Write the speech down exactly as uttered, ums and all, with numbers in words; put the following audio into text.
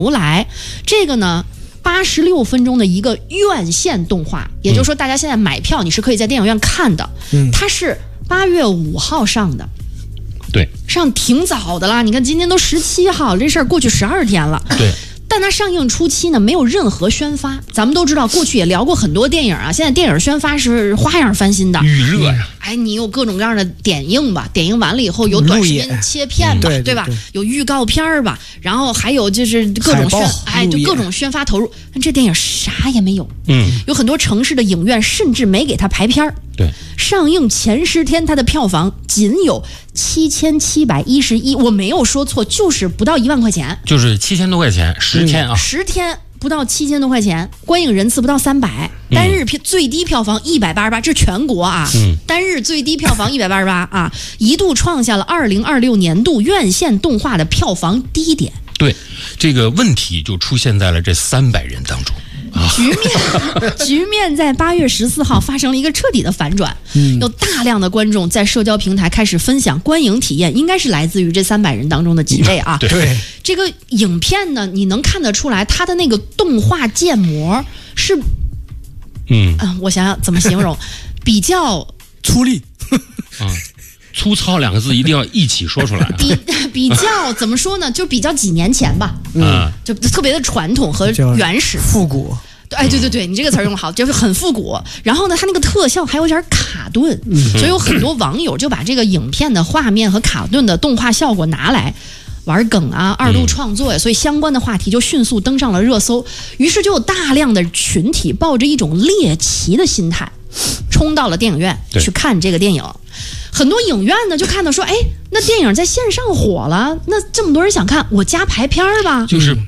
来，这个呢八十六分钟的一个院线动画，也就是说大家现在买票你是可以在电影院看的。嗯，它是八月五号上的。 对， 上挺早的啦，你看今天都十七号，这事儿过去十二天了。 对。 但它上映初期呢，没有任何宣发。咱们都知道，过去也聊过很多电影啊，现在电影宣发是花样翻新的， 预热呀。 哎，你有各种各样的点映吧，点映完了以后有短视频切片吧， 对, 对吧？ 对有预告片吧，然后还有就是各种宣，哎，就各种宣发投入。但这电影啥也没有。嗯，有很多城市的影院甚至没给它排片。 对， 上映前十天它的票房仅有七千七百一十一，我没有说错，就是不到一万块钱， 就是七千多块钱，十天啊， 十天不到七千多块钱，观影人次不到三百，单日票、嗯、最低票房一百八十八，这是全国啊，嗯、单日最低票房一百八十八啊，一度创下了二零二六年度院线动画的票房低点。 对，这个问题就出现在了这三百人当中。 局面局面在八月十四号发生了一个彻底的反转，嗯、有大量的观众在社交平台开始分享观影体验，应该是来自于这三百人当中的几位啊。 嗯、对， 这个影片呢，你能看得出来，它的那个动画建模是，嗯、呃，我想想怎么形容，比较粗粝， 嗯。粗糙两个字一定要一起说出来、啊。 比比较怎么说呢？就比较几年前吧，嗯，就特别的传统和原始、 复古。 哎，对对对，你这个词儿用好，就是很复古。然后呢，它那个特效还有点卡顿，嗯、所以有很多网友就把这个影片的画面和卡顿的动画效果拿来玩梗啊、二度创作呀，所以相关的话题就迅速登上了热搜。于是就有大量的群体抱着一种猎奇的心态，冲到了电影院去看这个电影。很多影院呢就看到说，哎，那电影在线上火了，那这么多人想看，我加排片吧。 就是